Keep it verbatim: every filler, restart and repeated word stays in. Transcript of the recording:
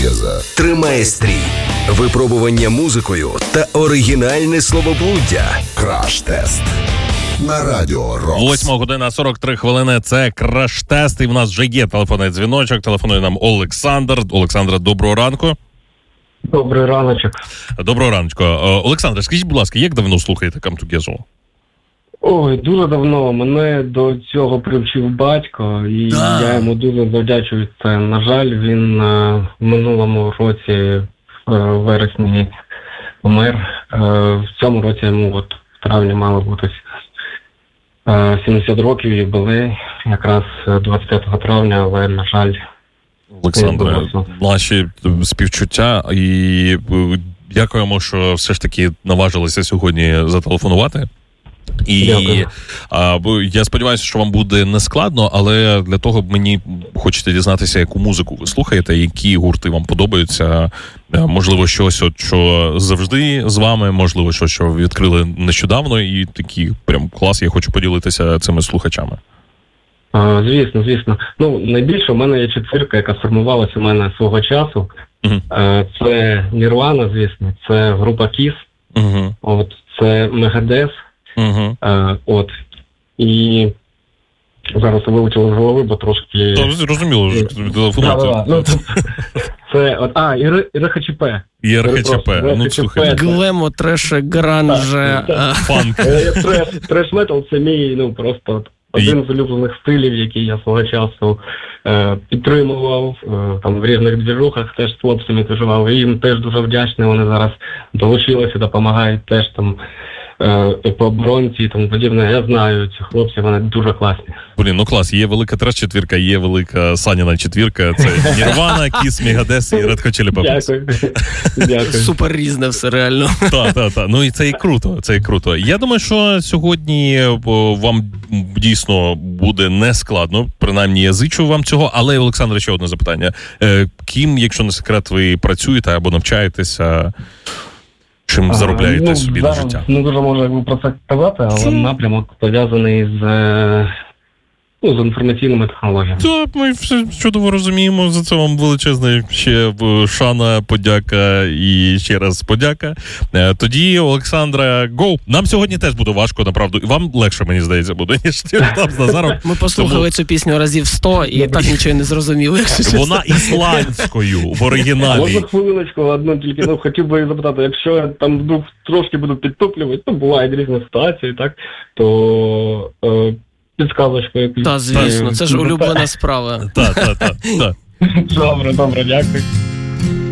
Португеза тримає стрій, випробування музикою та оригінальне словоблуддя. Краш-тест на Радіо Рокс. Восьма година сорок три хвилини. Це краш-тест. І в нас вже є телефонний дзвіночок. Телефонує нам Олександр. Олександра, доброго ранку. Добрий раночок. Доброго раночку. Олександр, скажіть, будь ласка, як давно слухаєте Come Together? Ой, дуже давно. Мене до цього привчив батько, і да. я йому дуже завдячую це. На жаль, він е, в минулому році, е, в вересні, помер. Е, в цьому році йому от в травні мало бути е, сімдесят років ювілей, якраз двадцять п'ятого травня, але, на жаль, Олександре, наші співчуття і дякуємо, що все ж таки наважилися сьогодні зателефонувати. І а, я сподіваюся, що вам буде нескладно, але для того б мені хочете дізнатися, яку музику ви слухаєте, які гурти вам подобаються, можливо, щось, от, що завжди з вами, можливо, щось, що ви відкрили нещодавно, і такий прям клас, я хочу поділитися цими слухачами. А, звісно, звісно. Ну, найбільше у мене є четвірка, яка сформувалася у мене свого часу. Uh-huh. А, це Nirvana, звісно, це група Kiss, uh-huh. от, це Megadeth. Uh-huh. А, от. І зараз вилетіло з голови, бо трошки... То зрозуміло, що телефонувати. Ну, це, от, а, і РХЧП. І РХЧП, ну, слухайте. Глемо, треше, гранже, фанк. Треш-метал – це мій, ну, просто один з улюблених стилів, який я свого часу е, підтримував, е, там в різних двіжухах теж з хлопцями проживав, і їм теж дуже вдячний, вони зараз долучилися, допомагають теж там е, по оборонці і тому подібне. Я знаю ці хлопці, вони дуже класні. Блін, ну клас, є велика треш-четвірка, є велика Саніна четвірка, це Nirvana, Kiss, Megadeth і Red Hot Chili Peppers. Дякую. Дякую. Супер різне все, реально. Так, так, так. Ну і це і круто, це і круто. Я думаю, що сьогодні вам дійсно буде нескладно, принаймні я зичу вам цього, але, Олександр, ще одне запитання. Ким, якщо не секрет, ви працюєте або навчаєтеся, чим а, заробляєте ну, собі зараз, на життя? Не дуже можу якби про це казати, але це... напрямок пов'язаний з... Ну, з інформаційними технологіями. Так, ми все чудово розуміємо. За це вам величезна ще шана, подяка і ще раз подяка. Тоді, Олександра, гоу. Нам сьогодні теж буде важко, направду. І вам легше, мені здається, буде, ніж там з Назаром. Ми послухали Тому... цю пісню разів сто і так нічого не зрозуміли. Вона ісландською в оригіналі. Можна хвилиночку, одну тільки, ну, хотів би запитати, якщо я там вдруг трошки буду підтуплювати, ну, бувають різні ситуації, так, то... Е... підказочку якусь. Так, звісно, це ж улюблена справа. Так, так, так. Добре, добре, дякую.